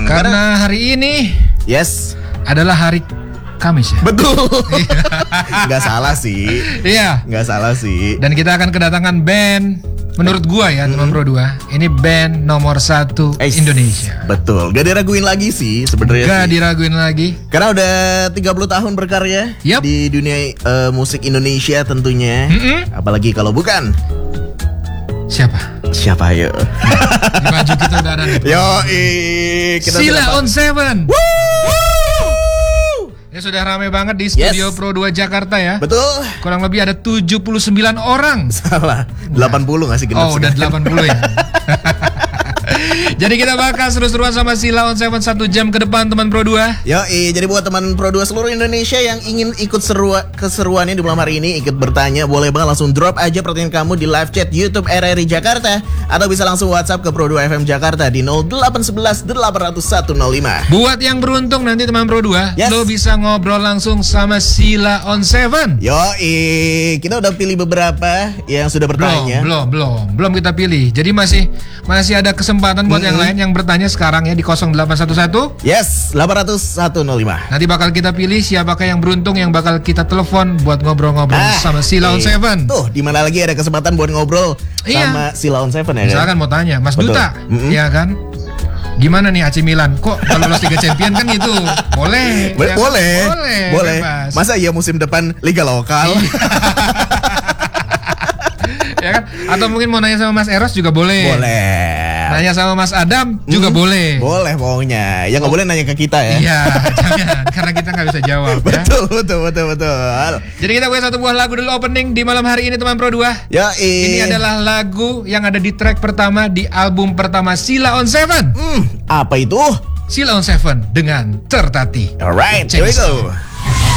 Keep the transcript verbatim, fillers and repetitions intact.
Hmm, karena, karena hari ini yes adalah hari Kamis ya. betul. Nggak salah sih. Iya. Nggak salah sih. Dan kita akan kedatangan band, menurut gua ya, teman Pro dua, ini band nomor satu Eish, Indonesia. Betul. Gak diraguin lagi sih sebenarnya. Gak sih. diraguin lagi. Karena udah tiga puluh tahun berkarya Yup. di dunia eh, musik Indonesia tentunya. Mm-mm. Apalagi kalau bukan Siapa? siapa ya? Di baju kita udah ada nih. Yo, kita Sila sudah- on Seven. Ya sudah ramai banget di studio Yes. Pro dua Jakarta ya. Betul. Kurang lebih ada tujuh puluh sembilan orang. Salah. delapan puluh nggak sih genap Oh, udah sekarang? delapan puluh ya. Jadi kita bakal seru-seruan sama Sila on Seven satu jam ke depan teman Pro dua. Yo, jadi buat teman Pro dua seluruh Indonesia yang ingin ikut serua, keseruannya di malam hari ini, ikut bertanya, boleh banget langsung drop aja pertanyaan kamu di live chat YouTube R R I Jakarta, atau bisa langsung WhatsApp ke Pro dua F M Jakarta di nol delapan satu satu delapan nol nol satu nol lima. Buat yang beruntung nanti teman Pro dua, Yes. lo bisa ngobrol langsung sama Sila on Seven. Yo, kita udah pilih beberapa yang sudah Belum, bertanya. belum, belum, belum kita pilih. Jadi masih masih ada kesempatan buat yang lain yang bertanya sekarang ya di nol delapan satu satu. Yes, delapan nol satu nol lima. Nanti bakal kita pilih siapakah yang beruntung yang bakal kita telepon buat ngobrol-ngobrol Ah, sama Sila on eh, Seven. Tuh, di mana lagi ada kesempatan buat ngobrol Iya. sama Sila on Seven ya kan? Misalkan mau tanya, Mas Betul. Duta, Mm-mm. ya kan? Gimana nih A C Milan? Kok kalau lolos Liga Champion kan gitu? Boleh. Bo- ya kan? boleh, Boleh. boleh. bebas. Masa iya musim depan Liga Lokal? Ya kan? Atau mungkin mau nanya sama Mas Eros juga boleh. Boleh. Nanya sama Mas Adam juga Hmm, boleh. Boleh pokoknya. Ya nggak boleh nanya ke kita ya. Iya, jangan karena kita nggak bisa jawab ya. Betul, betul, betul, betul. Jadi kita punya satu buah lagu dulu opening di malam hari ini teman Pro dua. Ya, Ini adalah lagu yang ada di track pertama di album pertama Sila on Seven. Hmm, apa itu? Sila on Seven dengan Tertati. Alright, here we go.